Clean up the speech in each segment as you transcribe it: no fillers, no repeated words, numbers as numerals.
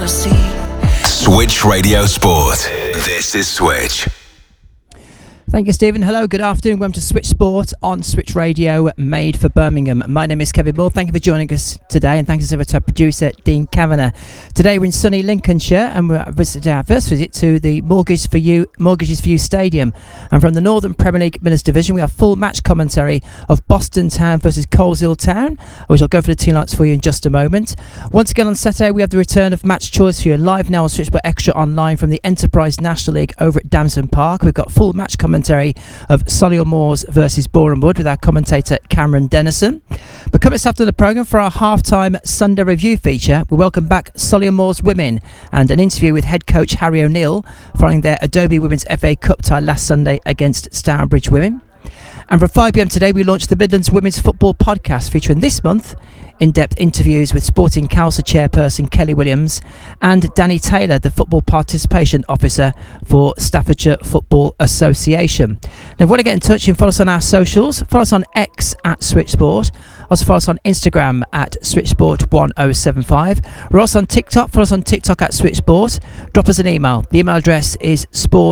wanna see. Switch Radio Sport. This is Switch. Thank you, Stephen. Hello, good afternoon. Welcome to Switch Sport on Switch Radio, made for Birmingham. My name is Kevin Moore. Thank you for joining us today, and thanks to our producer, Dean Kavanagh. Today we're in sunny Lincolnshire, and we're visiting our first visit to the Mortgages for You Stadium. And from the Northern Premier League Winners Division, we have full match commentary of Boston Town versus Coleshill Town, which I'll go for the team lights for you in just a moment. Once again on Saturday, we have the return of Match Choice for you live now on Switch Sport Extra online from the Enterprise National League over at Damson Park. We've got full match commentary of Solihull Moors versus Boreham Wood with our commentator Cameron Dennison. But coming up after the programme for our half-time Sunday review feature, we welcome back Solihull Moors women and an interview with head coach Harry O'Neill following their Adobe Women's FA Cup tie last Sunday against Stourbridge Women. And from 5pm today, we launched the Midlands Women's Football Podcast, featuring this month in-depth interviews with Sporting Council chairperson Kelly Williams and Danny Taylor, the Football Participation Officer for Staffordshire Football Association. Now, if you want to get in touch, you can follow us on our socials. Follow us on X at Switch Sport. Also follow us on Instagram at SwitchSport1075. We're also on TikTok. Follow us on TikTok at Switch Sport. Drop us an email. The email address is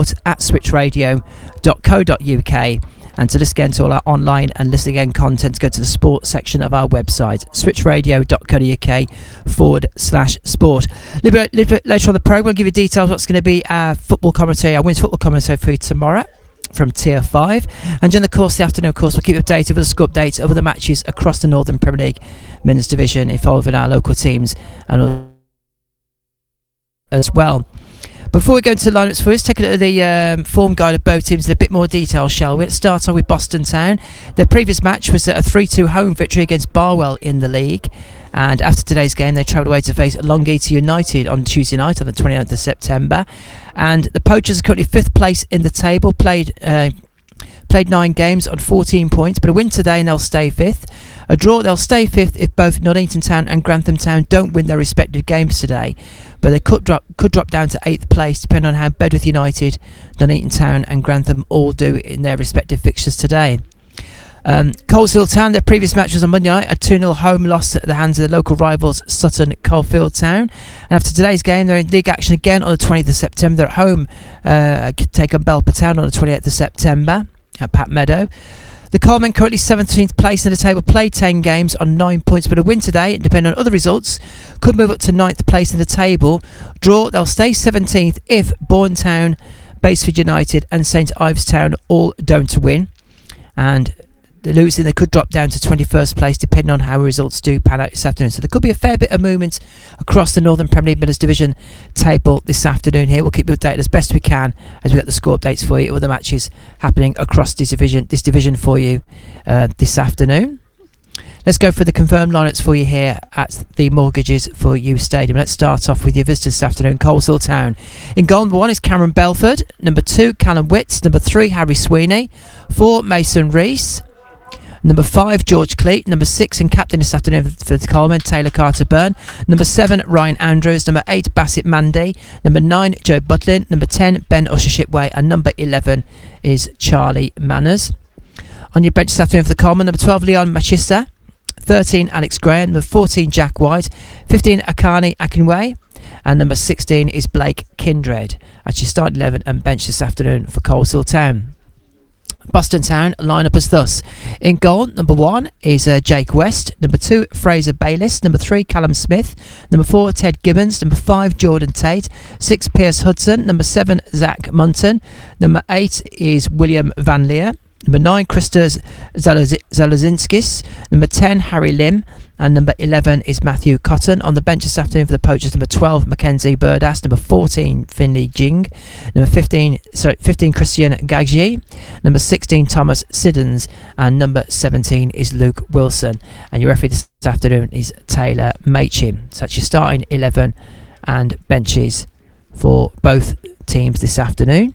sport@switchradio.co.uk. And to listen again to all our online and listen again content, go to the sports section of our website, switchradio.co.uk/sport. A little bit later on the programme, we'll give you details what's going to be our football commentary, our women's football commentary for you tomorrow from Tier 5. And during the course of the afternoon, of course, we'll keep you updated with the score updates over the matches across the Northern Premier League Men's Division involving our local teams and as well. Before we go into the lineups for us, take a look at the form guide of both teams in a bit more detail, shall we? Let's start off with Boston Town. Their previous match was a 3-2 home victory against Barwell in the league. And after today's game, they travelled away to face Longeater United on Tuesday night on the 29th of September. And the Poachers are currently 5th place in the table, played 9 games on 14 points, but a win today and they'll stay 5th. A draw, they'll stay 5th if both Nuneaton Town and Grantham Town don't win their respective games today. But they could drop down to 8th place depending on how Bedworth United, Nuneaton Town and Grantham all do in their respective fixtures today. Coleshill Town, their previous match was on Monday night, a 2-0 home loss at the hands of the local rivals Sutton Coalfield Town. And after today's game, they're in league action again on the 20th of September. They're at home, take on Belper Town on the 28th of September at Pat Meadow. The Coalmen currently 17th place in the table, played 10 games on 9 points, but a win today, depending on other results, could move up to 9th place in the table. Draw, they'll stay 17th if Bourne Town, Baseford United and St Ives Town all don't win. And losing, they could drop down to 21st place depending on how results do pan out this afternoon. So there could be a fair bit of movement across the Northern Premier League Middles Division table this afternoon here. We'll keep you updated as best we can as we get the score updates for you, all the matches happening across this division for you this afternoon. Let's go for the confirmed lineups for you here at the Mortgages for You Stadium. Let's start off with your visitors this afternoon, Coleshill Town. In goal, number 1 is Cameron Belford. Number 2, Callum Witts. Number 3, Harry Sweeney. 4, Mason Rees. Number 5, George Cleat. Number 6, and captain this afternoon for the Coleman, Taylor Carter-Byrne. Number 7, Ryan Andrews. Number 8, Bassett Mandy. Number 9, Joe Butlin. Number 10, Ben Usher-Shipway. And number 11 is Charlie Manners. On your bench this afternoon for the Coleman, number 12, Leon Machista. 13, Alex Graham. Number 14, Jack White. 15, Akani Akinway. And number 16 is Blake Kindred. Actually start 11 and bench this afternoon for Coleshill Town. Boston Town line-up as thus. In goal, number 1 is Jake West. Number 2, Fraser Bayliss. Number 3, Callum Smith. Number 4, Ted Gibbons. Number 5, Jordan Tate. 6, Pierce Hudson. Number 7, Zach Munton. Number 8 is William Van Leer. Number 9, Christos Zalozinskis. Number 10, Harry Lim. And number 11 is Matthew Cotton. On the bench this afternoon for the Poachers, number 12, Mackenzie Burdas. Number 14, Finley Jing. Number 15, Christian Gaggi. Number 16, Thomas Siddons. And number 17 is Luke Wilson. And your referee this afternoon is Taylor Machin. So that's your starting 11 and benches for both teams this afternoon.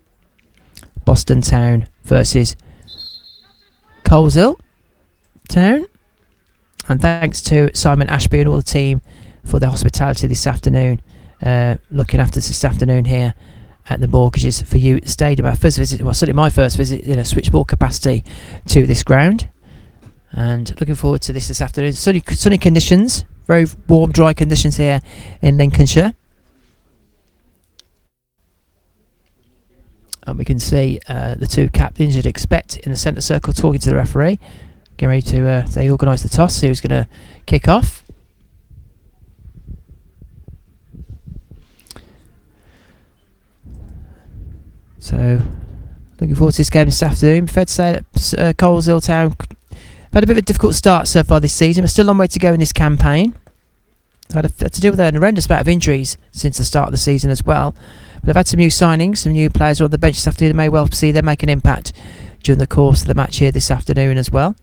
Boston Town versus Coleshill Town. And thanks to Simon Ashby and all the team for their hospitality this afternoon, looking after us this afternoon here at the Mortgages for You Stadium. Our first visit, well, certainly my first visit in a switchboard capacity to this ground. And looking forward to this afternoon. Sunny conditions, very warm, dry conditions here in Lincolnshire. And we can see the two captains you'd expect in the centre circle talking to the referee. Getting ready to, they organise the toss, see who's going to kick off. So, looking forward to this game this afternoon. Fair to say that Coleshill Town had a bit of a difficult start so far this season. There's still a long way to go in this campaign. Had to deal with a horrendous amount of injuries since the start of the season as well. But they've had some new signings, some new players on the bench this afternoon. May well see them make an impact during the course of the match here this afternoon as well.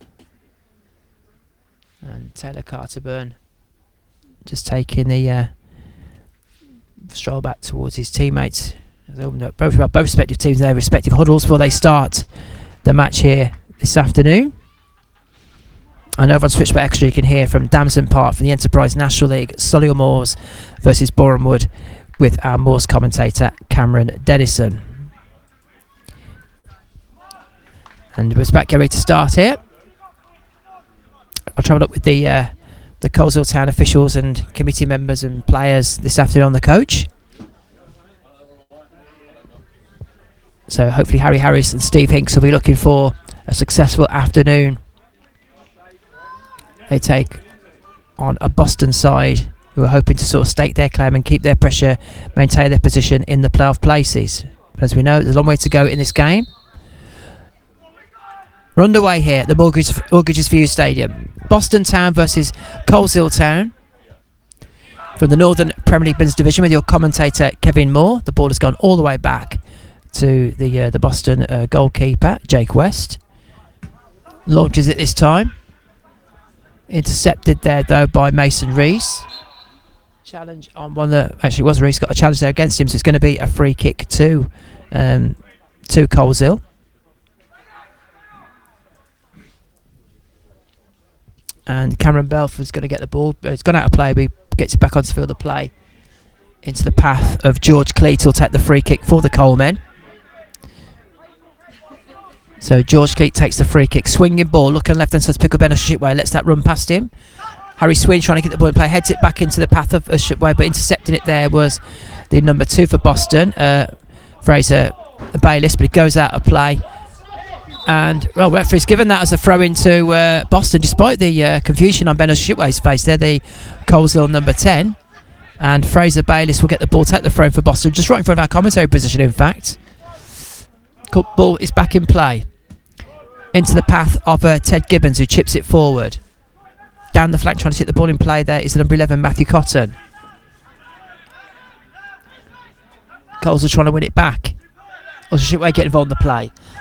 And Taylor Carterburn just taking the stroll back towards his teammates. Both respective teams in their respective huddles before they start the match here this afternoon. And over on Switchback Extra you can hear from Damson Park from the Enterprise National League, Solihull Moors versus Boreham Wood, with our Moors commentator Cameron Dennison. And we're about getting ready to start here. I'll travel up with the Coleshill Town officials and committee members and players this afternoon on the coach. So hopefully Harry Harris and Steve Hinks will be looking for a successful afternoon. They take on a Boston side who are hoping to sort of stake their claim and keep their pressure, maintain their position in the playoff places. But as we know, there's a long way to go in this game. We're underway here at the Mortgages View Stadium. Boston Town versus Coleshill Town. From the Northern Premier League Men's Division with your commentator Kevin Moore. The ball has gone all the way back to the Boston goalkeeper, Jake West. Launches it this time. Intercepted there though by Mason Rees. Challenge on one that actually was Rees, got a challenge there against him, so it's going to be a free kick to Coleshill. And Cameron Belford's going to get the ball. It's gone out of play, but he gets it back onto the field of play into the path of George Cleat, who'll take the free kick for the Colemen. So George Cleat takes the free kick, swinging ball, looking left hand side to pick up Ben Shipway, lets that run past him. Harry Swin trying to get the ball in play, heads it back into the path of Shipway, but intercepting it there was the number 2 for Boston, Fraser Bayliss, but it goes out of play. And, well, referee's given that as a throw into Boston, despite the confusion on Ben Shipway's face there, the Coleshill number 10. And Fraser Bayliss will get the ball, take the throw for Boston, just right in front of our commentary position, in fact. Ball is back in play. Into the path of Ted Gibbons, who chips it forward. Down the flank, trying to hit the ball in play there is the number 11, Matthew Cotton. Coles are trying to win it back. Also, Shipway get involved in the play.